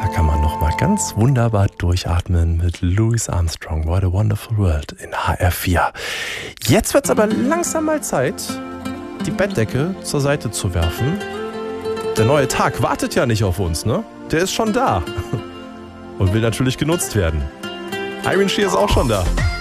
kann man nochmal ganz wunderbar durchatmen mit Louis Armstrong, What a Wonderful World in HR4. Jetzt wird es aber langsam mal Zeit, die Bettdecke zur Seite zu werfen. Der neue Tag wartet ja nicht auf uns, ne? Der ist schon da und will natürlich genutzt werden. Irene Shear ist auch schon da.